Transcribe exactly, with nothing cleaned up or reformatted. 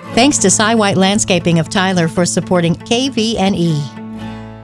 Thanks to Cy White Landscaping of Tyler for supporting K V N E.